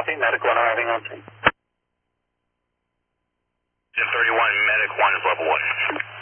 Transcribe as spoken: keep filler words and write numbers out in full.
Copy, Medic one arriving on scene. ten thirty-one, Medic one is level one.